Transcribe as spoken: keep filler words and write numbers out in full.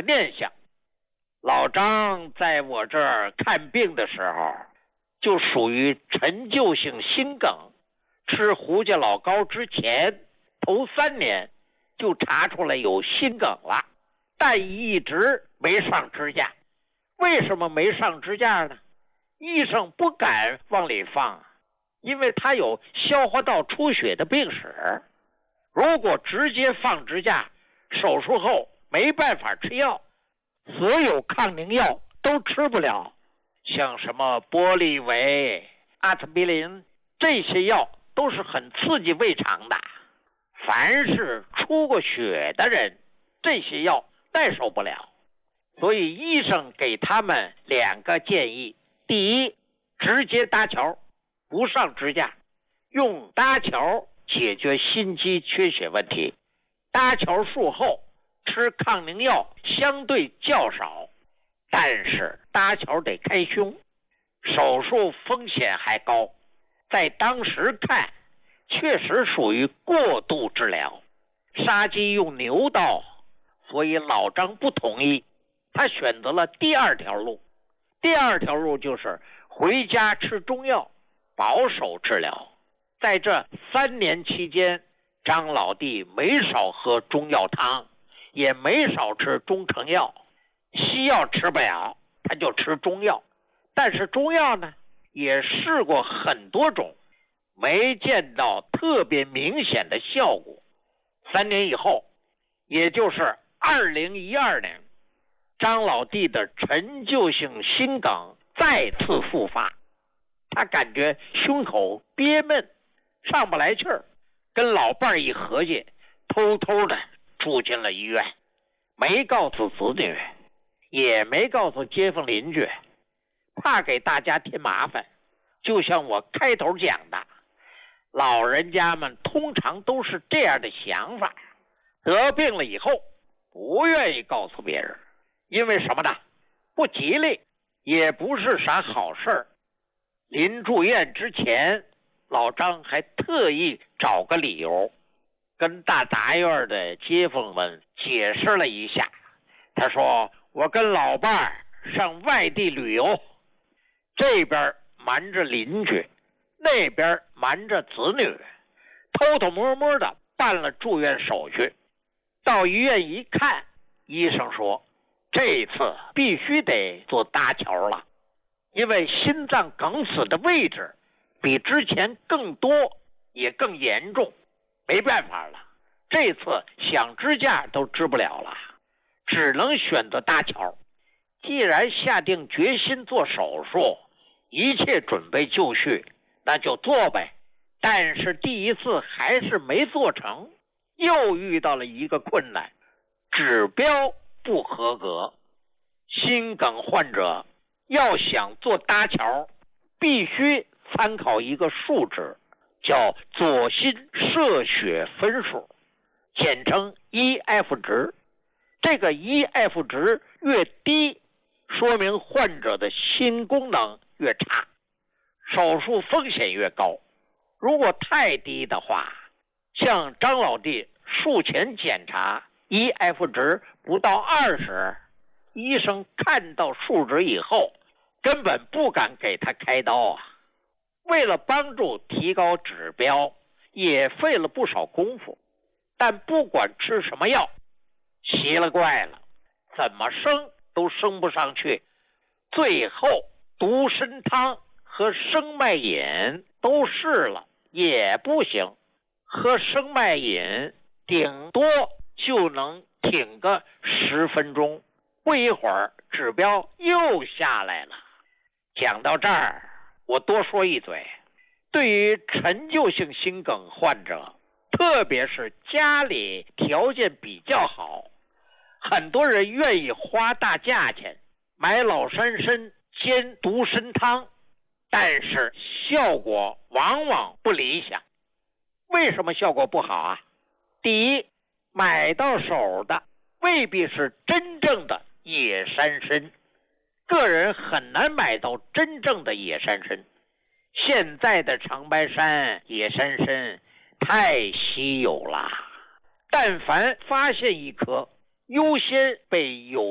个念想。老张在我这儿看病的时候，就属于陈旧性心梗，吃胡家老膏之前头三年就查出来有心梗了，但一直没上支架。为什么没上支架呢？医生不敢往里放，因为他有消化道出血的病史。如果直接放支架，手术后没办法吃药，所有抗凝药都吃不了，像什么玻利维、阿特比林这些药都是很刺激胃肠的，凡是出过血的人，这些药耐受不了。所以医生给他们两个建议：第一，直接搭桥，不上支架，用搭桥解决心肌缺血问题。搭桥术后吃抗凝药相对较少，但是搭桥得开胸，手术风险还高。在当时看，确实属于过度治疗，杀鸡用牛刀，所以老张不同意。他选择了第二条路，第二条路就是回家吃中药，保守治疗。在这三年期间，张老弟没少喝中药汤，也没少吃中成药。西药吃不了，他就吃中药。但是中药呢，也试过很多种，没见到特别明显的效果。三年以后，也就是二零一二年，张老弟的陈旧性心梗再次复发，他感觉胸口憋闷，上不来气儿，跟老伴儿一合计，偷偷的住进了医院，没告诉子女，也没告诉街坊邻居，怕给大家添麻烦。就像我开头讲的，老人家们通常都是这样的想法，得病了以后不愿意告诉别人，因为什么呢？不吉利，也不是啥好事儿。临住院之前，老张还特意找个理由，跟大杂院的街坊们解释了一下。他说：“我跟老伴儿上外地旅游，这边瞒着邻居，那边瞒着子女，偷偷摸摸的办了住院手续。到医院一看，医生说这次必须得做搭桥了，因为心脏梗死的位置比之前更多，也更严重，没办法了，这次想支架都支不了了，只能选择搭桥。既然下定决心做手术，一切准备就绪，那就做呗。但是第一次还是没做成，又遇到了一个困难，指标不合格。心梗患者要想做搭桥，必须参考一个数值，叫左心射血分数，简称 E F 值。这个 E F 值越低，说明患者的心功能越差，手术风险越高。如果太低的话，像张老弟术前检查 E F 值不到二十，医生看到数值以后根本不敢给他开刀啊。为了帮助提高指标，也费了不少功夫，但不管吃什么药，奇了怪了，怎么升都升不上去。最后独参汤和生脉饮都试了，也不行。喝生脉饮顶多就能挺个十分钟，不一会儿指标又下来了。讲到这儿，我多说一嘴，对于陈旧性心梗患者，特别是家里条件比较好，很多人愿意花大价钱买老山参煎独参汤，但是效果往往不理想。为什么效果不好啊？第一，买到手的未必是真正的野山参，个人很难买到真正的野山参。现在的长白山野山参太稀有了，但凡发现一颗，优先被有